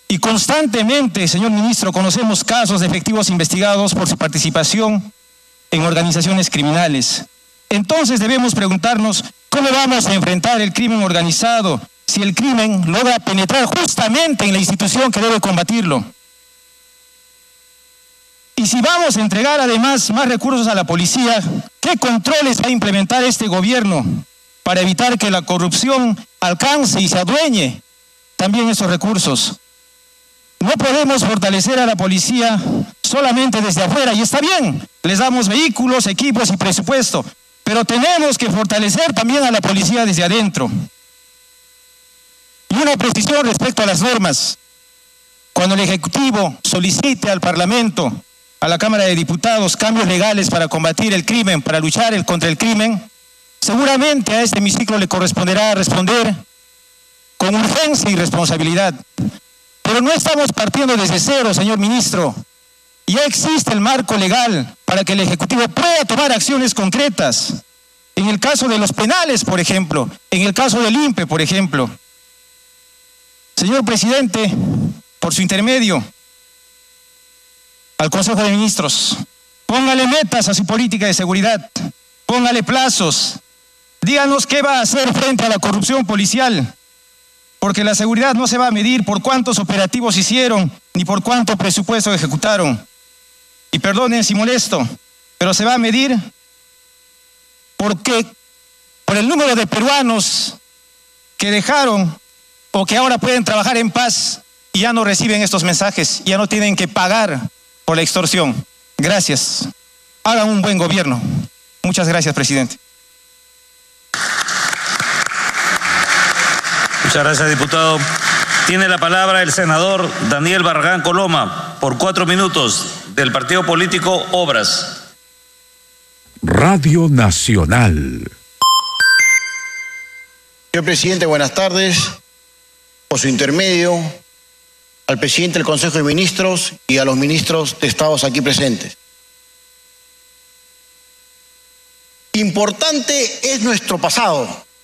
Y constantemente, señor ministro, conocemos casos de efectivos investigados por su participación en organizaciones criminales. Entonces debemos preguntarnos, ¿cómo vamos a enfrentar el crimen organizado si el crimen logra penetrar justamente en la institución que debe combatirlo? Y si vamos a entregar además más recursos a la policía, ¿qué controles va a implementar este gobierno para evitar que la corrupción alcance y se adueñe también esos recursos? No podemos fortalecer a la policía solamente desde afuera, y está bien, les damos vehículos, equipos y presupuesto, pero tenemos que fortalecer también a la policía desde adentro. Y una precisión respecto a las normas. Cuando el Ejecutivo solicite al Parlamento, a la Cámara de Diputados, cambios legales para combatir el crimen, para luchar contra el crimen, seguramente a este hemiciclo le corresponderá responder con urgencia y responsabilidad. Pero no estamos partiendo desde cero, señor ministro. Ya existe el marco legal para que el Ejecutivo pueda tomar acciones concretas. En el caso de los penales, por ejemplo, en el caso del INPE, por ejemplo. Señor presidente, por su intermedio, al Consejo de Ministros, póngale metas a su política de seguridad, póngale plazos, díganos qué va a hacer frente a la corrupción policial, porque la seguridad no se va a medir por cuántos operativos hicieron, ni por cuánto presupuesto ejecutaron. Y perdonen si molesto, pero se va a medir por el número de peruanos que dejaron o que ahora pueden trabajar en paz y ya no reciben estos mensajes, ya no tienen que pagar por la extorsión. Gracias. Hagan un buen gobierno. Muchas gracias, presidente. Muchas gracias, diputado. Tiene la palabra el senador Daniel Barragán Coloma, por 4 minutos, del partido político Obras. Radio Nacional. Señor presidente, buenas tardes. Por su intermedio, al presidente del Consejo de Ministros y a los ministros de Estados aquí presentes. Importante es nuestro pasado,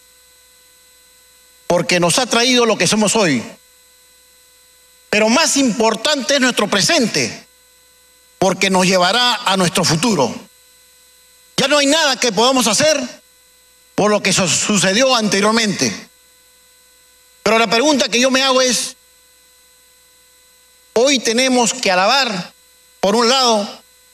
porque nos ha traído lo que somos hoy. Pero más importante es nuestro presente, porque nos llevará a nuestro futuro. Ya no hay nada que podamos hacer por lo que sucedió anteriormente. Pero la pregunta que yo me hago es, hoy tenemos que alabar, por un lado,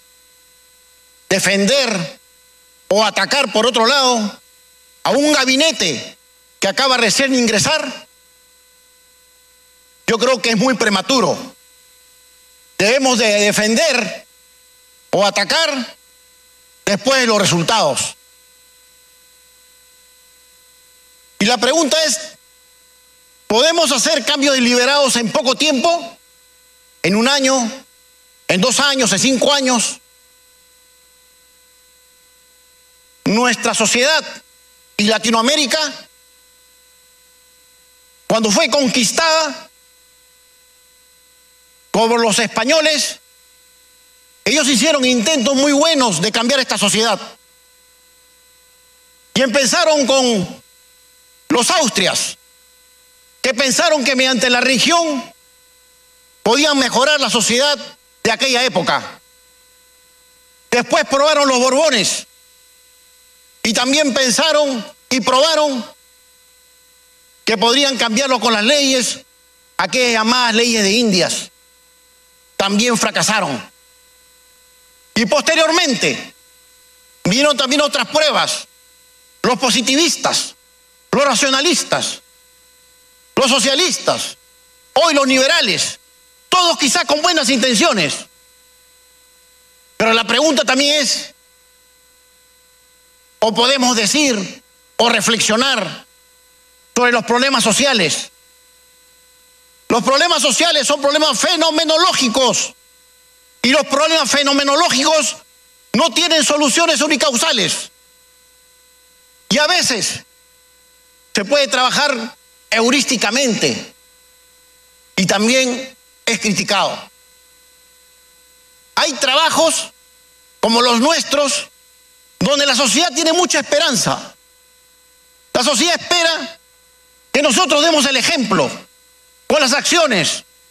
defender o atacar, por otro lado, a un gabinete que acaba recién de ingresar. Yo creo que es muy prematuro. Debemos de defender o atacar después de los resultados. Y la pregunta es, ¿podemos hacer cambios deliberados en poco tiempo? ¿En 1 año? ¿En 2 años? ¿En 5 años? Nuestra sociedad y Latinoamérica, cuando fue conquistada por los españoles, ellos hicieron intentos muy buenos de cambiar esta sociedad. Y empezaron con los austrias, que pensaron que mediante la religión podían mejorar la sociedad de aquella época. Después probaron los Borbones y también pensaron y probaron que podrían cambiarlo con las leyes, aquellas llamadas leyes de Indias. También fracasaron. Y posteriormente vinieron también otras pruebas, los positivistas, los racionalistas, los socialistas, hoy los liberales, todos quizá con buenas intenciones. Pero la pregunta también es, o podemos decir o reflexionar sobre los problemas sociales. Los problemas sociales son problemas fenomenológicos y los problemas fenomenológicos no tienen soluciones unicausales. Y a veces se puede trabajar heurísticamente y también es criticado. Hay trabajos como los nuestros donde la sociedad tiene mucha esperanza. La sociedad espera que nosotros demos el ejemplo con las acciones,